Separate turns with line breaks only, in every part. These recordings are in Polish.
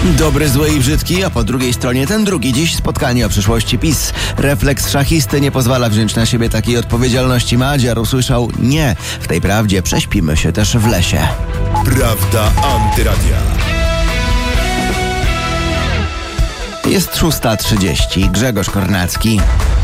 Dobry, zły i brzydki, a po drugiej stronie ten drugi. Dziś spotkanie o przyszłości PiS. Refleks szachisty nie pozwala wziąć na siebie takiej odpowiedzialności. Madziar usłyszał nie. W tej prawdzie prześpimy się też w lesie.
Prawda Antyradia.
Jest 6:30. Grzegorz Kornacki.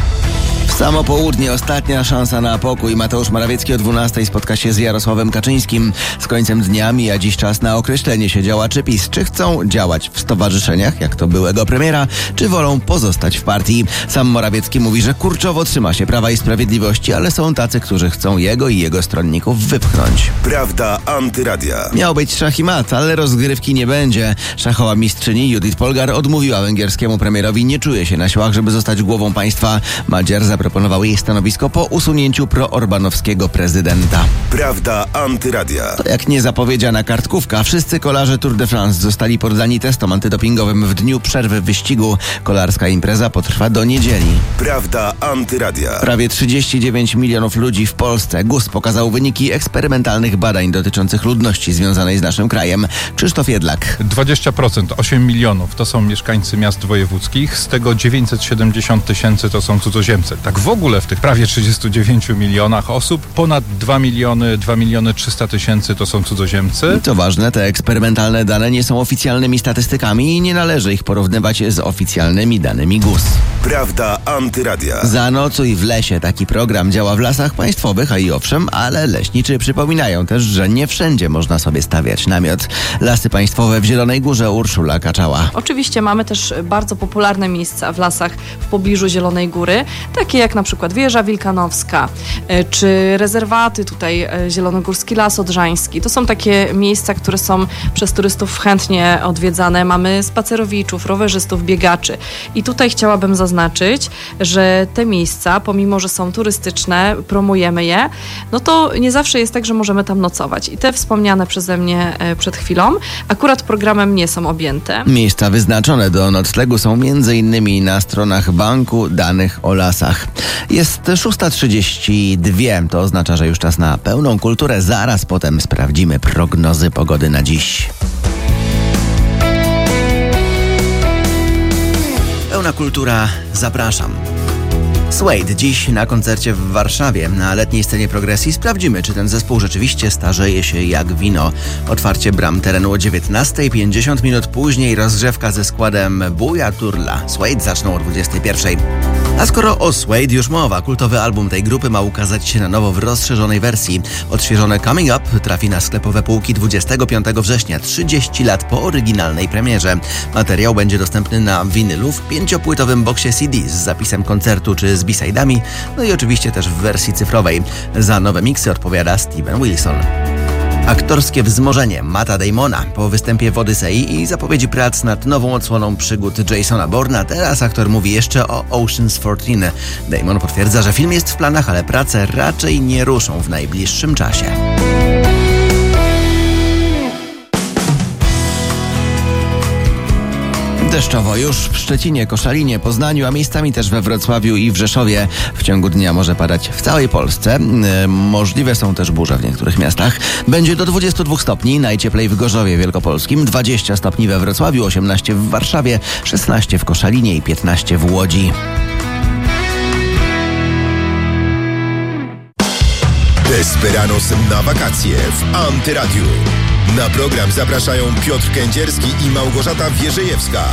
W samo południe ostatnia szansa na pokój. Mateusz Morawiecki o 12:00 spotka się z Jarosławem Kaczyńskim. Z końcem dnia mija dziś czas na określenie się działaczy PiS. Czy chcą działać w stowarzyszeniach, jak to byłego premiera, czy wolą pozostać w partii? Sam Morawiecki mówi, że kurczowo trzyma się Prawa i Sprawiedliwości, ale są tacy, którzy chcą jego i jego stronników wypchnąć.
Prawda Antyradia.
Miał być szach i mat, ale rozgrywki nie będzie. Szachowa mistrzyni Judith Polgar odmówiła węgierskiemu premierowi. Nie czuje się na siłach, żeby zostać głową państwa. Madziar zaproponował jej stanowisko po usunięciu proorbanowskiego prezydenta.
Prawda Antyradia.
To jak niezapowiedziana kartkówka. Wszyscy kolarze Tour de France zostali poddani testom antydopingowym w dniu przerwy w wyścigu. Kolarska impreza potrwa do niedzieli.
Prawda Antyradia.
Prawie 39 milionów ludzi w Polsce. GUS pokazał wyniki eksperymentalnych badań dotyczących ludności związanej z naszym krajem. Krzysztof Jedlak.
20%, 8 milionów to są mieszkańcy miast wojewódzkich, z tego 970 tysięcy to są cudzoziemcy. Tak w ogóle w tych prawie 39 milionach osób ponad 2 miliony 300 tysięcy to są cudzoziemcy.
Co ważne, te eksperymentalne dane nie są oficjalnymi statystykami i nie należy ich porównywać z oficjalnymi danymi GUS.
Prawda Antyradia.
Zanocuj w lesie. Taki program działa w lasach państwowych, a i owszem, ale leśniczy przypominają też, że nie wszędzie można sobie stawiać namiot. Lasy państwowe w Zielonej Górze. Urszula Kaczała.
Oczywiście mamy też bardzo popularne miejsca w lasach w pobliżu Zielonej Góry, takie jak na przykład Wieża Wilkanowska, czy rezerwaty tutaj Zielonogórski Las Odrzański. To są takie miejsca, które są przez turystów chętnie odwiedzane. Mamy spacerowiczów, rowerzystów, biegaczy. I tutaj chciałabym zaznaczyć, że te miejsca, pomimo że są turystyczne, promujemy je, no to nie zawsze jest tak, że możemy tam nocować. I te wspomniane przeze mnie przed chwilą akurat programem nie są objęte.
Miejsca wyznaczone do noclegu są m.in. na stronach Banku Danych o Lasach. Jest 6:32. To oznacza, że już czas na pełną kulturę. Zaraz potem sprawdzimy prognozy pogody na dziś. Pełna kultura, zapraszam. Suede dziś na koncercie w Warszawie. Na letniej scenie progresji sprawdzimy, czy ten zespół rzeczywiście starzeje się jak wino. Otwarcie bram terenu o 19:00, 50 minut później rozgrzewka ze składem Buja Turla. Suede zaczną o 21:00. A skoro o Suede już mowa, kultowy album tej grupy ma ukazać się na nowo w rozszerzonej wersji. Odświeżone Coming Up trafi na sklepowe półki 25 września, 30 lat po oryginalnej premierze. Materiał będzie dostępny na winylu w 5-płytowym boksie CD z zapisem koncertu czy z B-side'ami, no i oczywiście też w wersji cyfrowej. Za nowe miksy odpowiada Steven Wilson. Aktorskie wzmożenie Matta Damona po występie w Odysei i zapowiedzi prac nad nową odsłoną przygód Jasona Bourna. Teraz aktor mówi jeszcze o Ocean's 14. Damon potwierdza, że film jest w planach, ale prace raczej nie ruszą w najbliższym czasie. Deszczowo już w Szczecinie, Koszalinie, Poznaniu, a miejscami też we Wrocławiu i w Rzeszowie. W ciągu dnia może padać w całej Polsce. Możliwe są też burze w niektórych miastach. Będzie do 22 stopni, najcieplej w Gorzowie Wielkopolskim, 20 stopni we Wrocławiu, 18 w Warszawie, 16 w Koszalinie i 15 w Łodzi.
Desperados na wakacje w Antyradiu. Na program zapraszają Piotr Kędzierski i Małgorzata Wierzejewska.